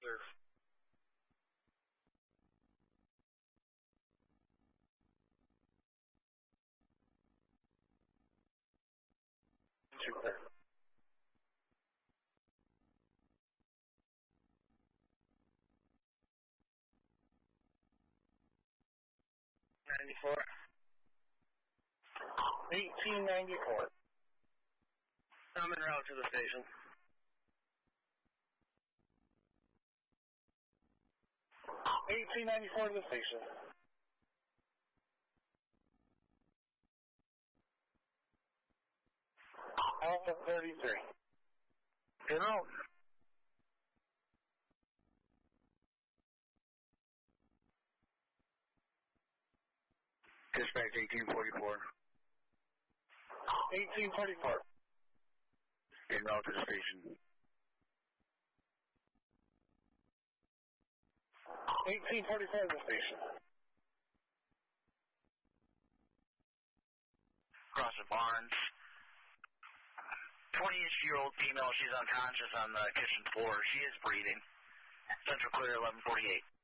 sir. Super. 1894. I'm en route to the station. 1894 to the station. Alpha 33. En route. Dispatch 1844. 1844. En route to the station. 1844 to the station. Crossing Barnes. 20-ish-year-old female. She's unconscious on the kitchen floor. She is breathing. Central clear 1148.